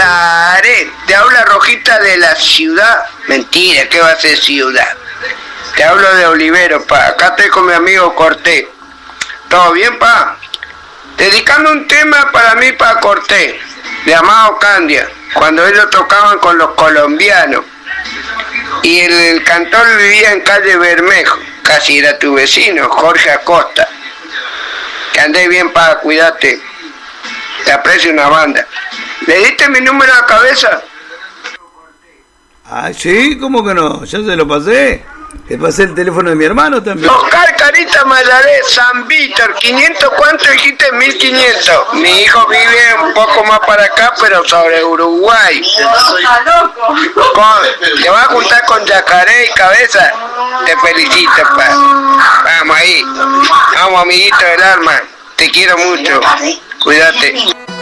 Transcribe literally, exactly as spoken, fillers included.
Claret, te habla Rojita de la ciudad. Mentira, ¿qué va a ser ciudad? Te hablo de Olivero, pa. Acá estoy con mi amigo Cortés. ¿Todo bien, pa? Dedicando un tema para mí, pa Cortés, llamado Candia, cuando ellos tocaban con los colombianos. Y el, el cantor vivía en calle Bermejo, casi era tu vecino, Jorge Acosta. Que andé bien, pa, cuídate. Te aprecio una banda. ¿Le diste mi número a la cabeza? Ah, sí, ¿cómo que no? Ya se lo pasé. Le pasé el teléfono de mi hermano también. Oscar Carita Mayaré, San Víctor, quinientos, ¿cuánto dijiste? mil quinientos. Mi hijo vive un poco más para acá, pero sobre Uruguay. Con, te vas a juntar con Yacaré y Cabeza. Te felicito, pa. Vamos ahí. Vamos, amiguito del alma. Te quiero mucho. Cuídate.